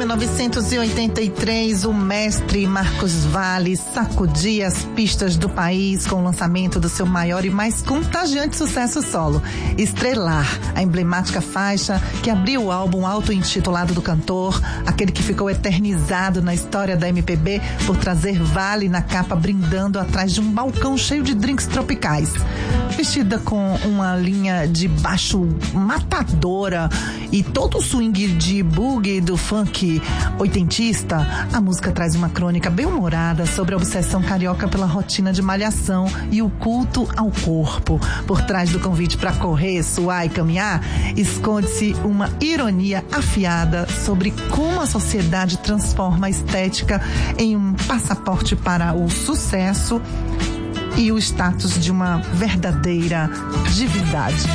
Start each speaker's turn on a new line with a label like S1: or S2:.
S1: 1983, o mestre Marcos Valle sacudia as pistas do país com o lançamento do seu maior e mais contagiante sucesso solo, Estrelar, a emblemática faixa que abriu o álbum auto-intitulado do cantor, aquele que ficou eternizado na história da MPB por trazer Valle na capa brindando atrás de um balcão cheio de drinks tropicais. Vestida com uma linha de baixo matadora e todo o swing de boogie do funk oitentista, a música traz uma crônica bem-humorada sobre a obsessão carioca pela rotina de malhação e o culto ao corpo. Por trás do convite para correr, suar e caminhar, esconde-se uma ironia afiada sobre como a sociedade transforma a estética em um passaporte para o sucesso e o status de uma verdadeira divindade.